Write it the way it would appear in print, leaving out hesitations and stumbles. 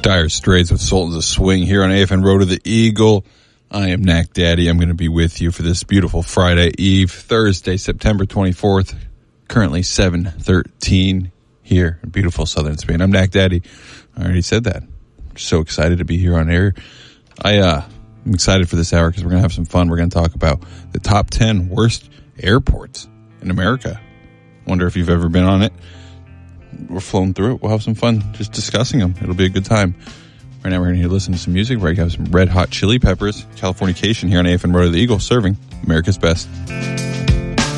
Dire Straits with Sultans of Swing here on AFN Road to the Eagle. I am Knack Daddy. I'm going to be with you for this beautiful Friday Eve, Thursday, September 24th, currently 7:13 here in beautiful southern Spain. I'm Knack Daddy. I already said that. I'm so excited to be here on air. I'm excited for this hour because we're going to have some fun. We're going to talk about the top 10 worst airports in America. Wonder if you've ever been on it. We're flowing through it. We'll have some fun just discussing them. It'll be a good time. Right now we're going to listen to some music. We're going to have some Red Hot Chili Peppers, Californication here on AFN Road to the Eagle, serving America's best.